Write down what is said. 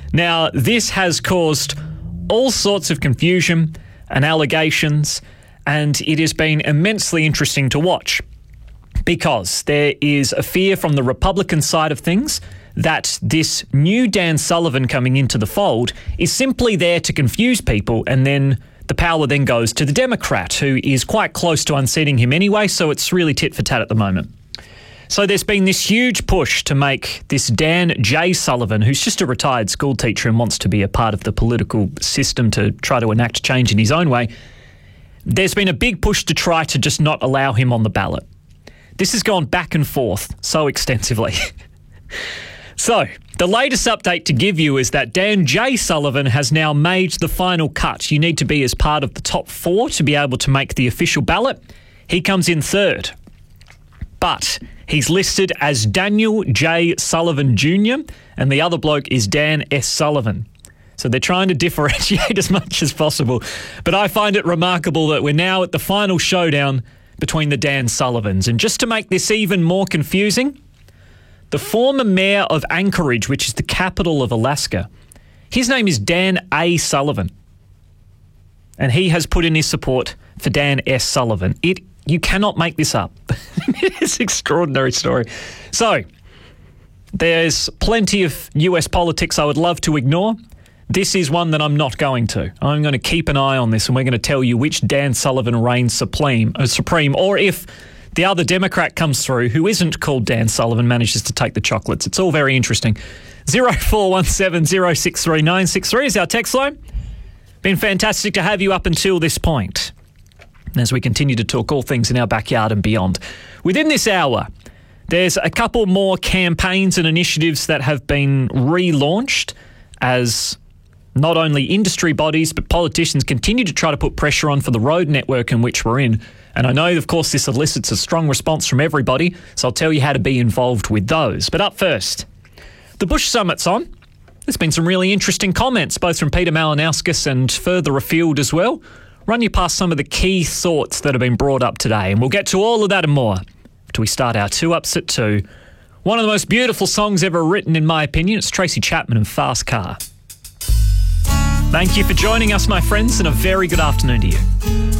Now, this has caused all sorts of confusion and allegations, and it has been immensely interesting to watch because there is a fear from the Republican side of things that this new Dan Sullivan coming into the fold is simply there to confuse people, and then the power then goes to the Democrat, who is quite close to unseating him anyway, so it's really tit for tat at the moment. So there's been this huge push to make this Dan J. Sullivan, who's just a retired school teacher and wants to be a part of the political system to try to enact change in his own way, there's been a big push to try to just not allow him on the ballot. This has gone back and forth so extensively. So, the latest update to give you is that Dan J. Sullivan has now made the final cut. You need to be as part of the top 4 to be able to make the official ballot. He comes in third. But he's listed as Daniel J. Sullivan Jr. and the other bloke is Dan S. Sullivan. So they're trying to differentiate as much as possible. But I find it remarkable that we're now at the final showdown between the Dan Sullivans. And just to make this even more confusing, the former mayor of Anchorage, which is the capital of Alaska, his name is Dan A. Sullivan. And he has put in his support for Dan S. Sullivan. You cannot make this up. It's an extraordinary story. So, there's plenty of US politics I would love to ignore. This is one that I'm not going to. I'm going to keep an eye on this, and we're going to tell you which Dan Sullivan reigns supreme, or if the other Democrat comes through who isn't called Dan Sullivan manages to take the chocolates. It's all very interesting. 0417 063 963 is our text line. Been fantastic to have you up until this point as we continue to talk all things in our backyard and beyond. Within this hour, there's a couple more campaigns and initiatives that have been relaunched as not only industry bodies but politicians continue to try to put pressure on for the road network in which we're in. And I know, of course, this elicits a strong response from everybody, so I'll tell you how to be involved with those. But up first, the Bush Summit's on. There's been some really interesting comments, both from Peter Malinauskas and further afield as well. Run you past some of the key thoughts that have been brought up today, and we'll get to all of that and more after we start our 2 Ups at 2. One of the most beautiful songs ever written, in my opinion. It's Tracy Chapman and Fast Car. Thank you for joining us, my friends, and a very good afternoon to you.